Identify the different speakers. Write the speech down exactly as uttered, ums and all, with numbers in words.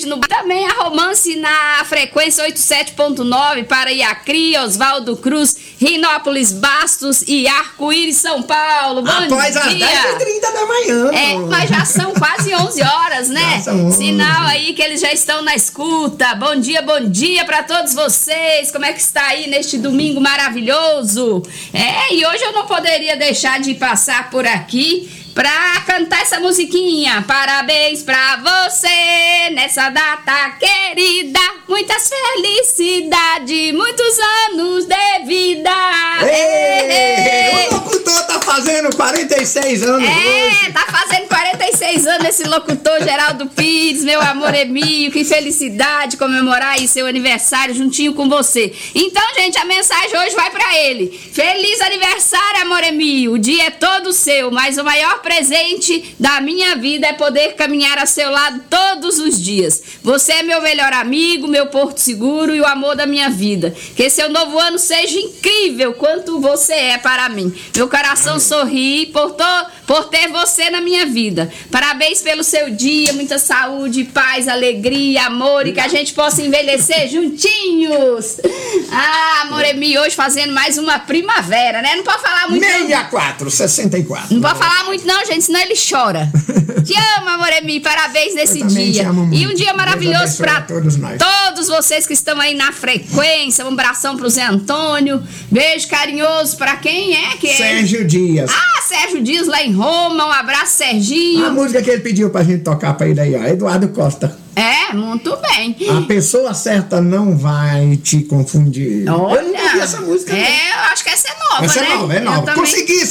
Speaker 1: sete no também a Romance na frequência oitenta e sete ponto nove para Iacri, Oswaldo Cruz, Rinópolis, Bastos e Arco-Íris, São Paulo. Bom
Speaker 2: Após
Speaker 1: dia.
Speaker 2: as dez e trinta da manhã.
Speaker 1: É, mas já são quase onze horas, né?
Speaker 2: Já são onze.
Speaker 1: Sinal aí que eles já estão na escuta. Bom dia, bom dia para todos vocês. Como é que está aí neste domingo maravilhoso? É, e hoje eu não poderia deixar de passar por aqui pra cantar essa musiquinha. Parabéns pra você nessa data querida. Muitas felicidades, muitos anos de vida.
Speaker 2: Ei, o locutor tá fazendo quarenta e seis anos
Speaker 1: É,
Speaker 2: hoje.
Speaker 1: tá fazendo quarenta e seis anos esse locutor Geraldo Pires, meu amor Emílio. Que felicidade comemorar aí seu aniversário juntinho com você. Então, gente, a mensagem hoje vai pra ele. Feliz aniversário, amor Emílio. O dia é todo seu, mas o maior presente da minha vida é poder caminhar a seu lado todos os dias. Você é meu melhor amigo, meu porto seguro e o amor da minha vida. Que seu novo ano seja incrível quanto você é para mim. Meu coração sorri por, to, por ter você na minha vida. Parabéns pelo seu dia, muita saúde, paz, alegria, amor e que a gente possa envelhecer juntinhos. Ah, amor Emi, hoje fazendo mais uma primavera, né? Não pode falar muito.
Speaker 2: sessenta e quatro, sessenta e quatro.
Speaker 1: Não pode falar muito não, gente, senão ele chora. Te amo, amor Emi, parabéns nesse
Speaker 2: Eu também
Speaker 1: dia.
Speaker 2: te amo muito.
Speaker 1: E um dia
Speaker 2: Deus
Speaker 1: maravilhoso
Speaker 2: abençoe
Speaker 1: para
Speaker 2: a todos nós.
Speaker 1: todos vocês que estão aí na frequência. Um abração pro Zé Antônio. Beijo carinhoso para quem é que é?
Speaker 2: Sérgio Dias.
Speaker 1: Ah, Sérgio Dias lá em Roma. Um abraço, Serginho.
Speaker 2: A música que ele pediu pra gente tocar pra ele aí, ó, Eduardo Costa.
Speaker 1: É, muito bem.
Speaker 2: A pessoa certa não vai te confundir.
Speaker 1: Olha,
Speaker 2: Eu não ouvi essa música.
Speaker 1: é, eu acho que essa é nova,
Speaker 2: Essa
Speaker 1: né?
Speaker 2: é nova, é
Speaker 1: Eu
Speaker 2: nova.
Speaker 1: também-
Speaker 2: Consegui